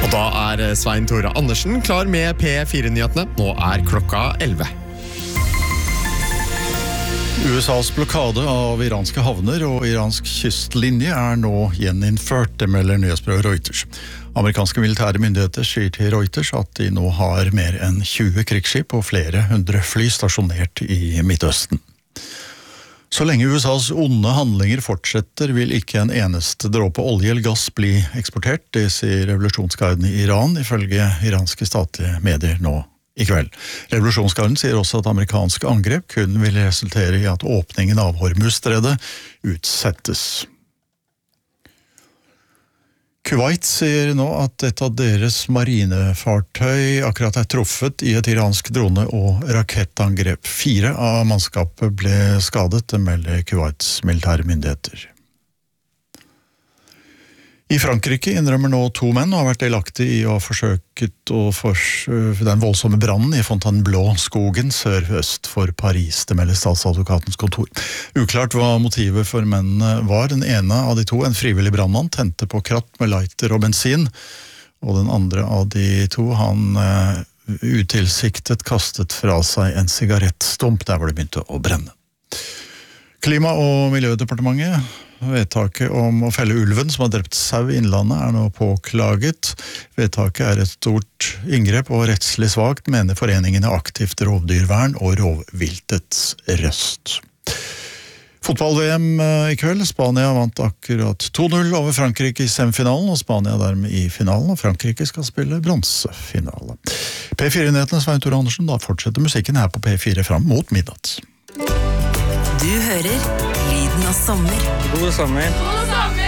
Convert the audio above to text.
Og da Svein Tore Andersen klar med P4-nyhetene. Nå klokka 11. USAs blokade av iranske havner og iransk kystlinje nå gjeninnført, det melder nyhetsbyrået Reuters. Amerikanske militære myndigheter sier til Reuters at de nå har mer enn 20 krigsskip og flere hundre fly stasjonert i Midtøsten. Så lenge USAs onde handlinger fortsetter, vil ikke en eneste dråpe olje eller gass bli eksportert, det sier revolusjonsgarden i Iran, ifølge iranske statlige medier nå i kveld. Revolusjonsgarden sier også at amerikanske angrep kun vil resultere i at åpningen av Hormuzstredet utsettes. Kuwait sier nå at et av deres marinefartøy akkurat truffet i et iransk drone- og rakettangrep. 4 av mannskapet ble skadet, det melder Kuwaits militære myndigheter. I Frankrike innrømmer nå 2 menn og har vært delaktig i å ha forsøket den voldsomme brannen i Fontainebleau-skogen sør-øst for Paris, det melder statsadvokatens kontor. Uklart hva motivet for mennene var. Den ene av de 2, en frivillig brannmann, tente på kratt med lighter og bensin, og den andre av de 2, han utilsiktet kastet fra seg en sigarettstump der hvor det begynte å brenne. Klima- og miljødepartementet vedtaket om å felle ulven som har drept sau i Innlandet nå påklaget. Vedtaket et stort inngrep og rettslig svakt, mener foreningene Aktivt rovdyrvern og Rovviltets Røst. Fotball-VM i kveld. Spania vant akkurat 2-0 over Frankrike i semifinalen, og Spania dermed i finalen, og Frankrike skal spille bronsefinale. P4-nyhetene, Svein Tore Andersen, da fortsetter musikken her på P4 fram mot midnatt. Du hører lyden av sommer. God sommer.